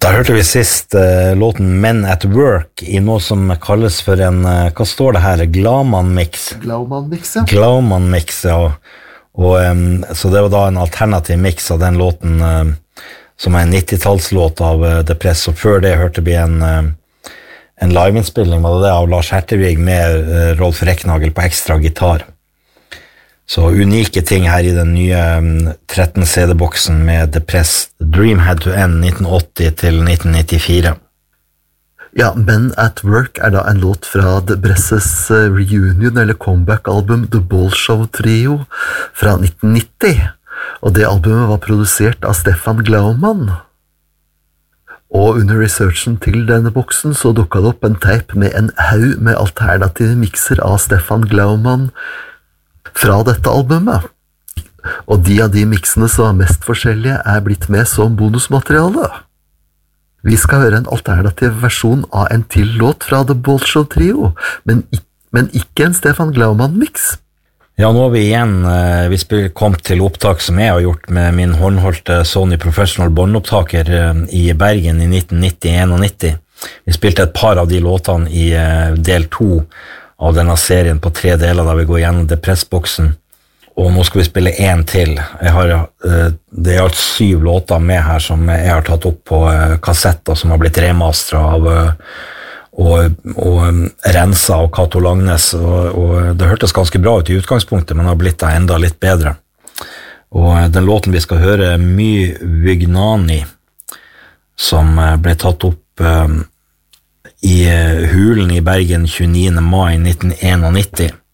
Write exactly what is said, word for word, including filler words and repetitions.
Da hørte vi sist uh, låten Men at Work i noe som kalles for en, uh, hva står det her, Glaumann-mix. Glaumann-mix, ja. Glaumann-mix, ja. Og, um, så det var da en alternativ mix av den låten uh, som er en nittitallslåt av uh, Depress, og før det hørte vi en, uh, en liveinnspilling, var det det, av Lars Hertevig med uh, Rolf Reknagel på ekstra gitar. Så unike ting her i den nye um, tretten C D-boksen med Depress Dream Had to End nitten åtti til nitten nittifire. Ja, Men at Work er da en låt fra Depresses uh, reunion eller comeback-album The Bolshoi Trio fra nitten nitti, og det albumet var produsert av Stefan Glaumann. Og under researchen til denne boksen så dukket det opp en teip med en haug med alternative mixer av Stefan Glaumann fra dette albumet. Og de av de mixene som er mest forskjellige er blitt med som bonusmateriale. Vi skal høre en alternativ versjon av en til låt fra The Bolshoi Trio, men, men ikke en Stefan Glaumann-mix. Ja, nå har vi igjen vi kom til opptak som jeg har gjort med min håndholdte Sony Professional båndopptaker i Bergen i nitten nitti-nitti. Vi spilte et par av de låtene i del to av denne serien på tre deler da vi går gjennom Depress-boksen. Og nå skal vi spille en til. Jeg har, det er alt syv låter med her som jeg har tatt opp på kassetter som har blitt remastret av og, og renset av Kato Langnes. Og, og det hørtes ganske bra ut i utgangspunktet, men har blitt enda litt bedre. Og den låten vi skal høre er My Vignani, som ble tatt opp i Hulen i Bergen tjueniende mai nitten nittien.